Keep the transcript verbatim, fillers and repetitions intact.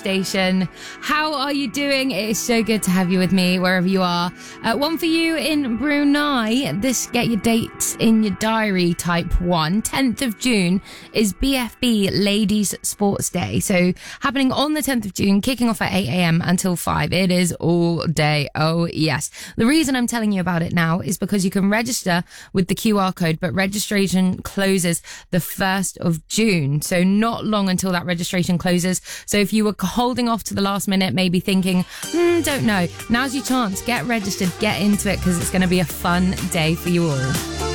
station. How are you doing? It is so good to have you with me wherever you are. Uh, one for you in Brunei. This get your dates in your diary type one. tenth of June is B F B Ladies Sports Day. So happening on the tenth of June, kicking off at eight a.m. until five. It is all day. Oh, yes. The reason I'm telling you about it now is because you can register with the Q R code, but registration closes the first of June. So not long until that registration closes. So if you were holding off to the last minute, maybe thinking, hmm, don't know, now's your chance. Get registered, get into it, because it's going to be a fun day for you all.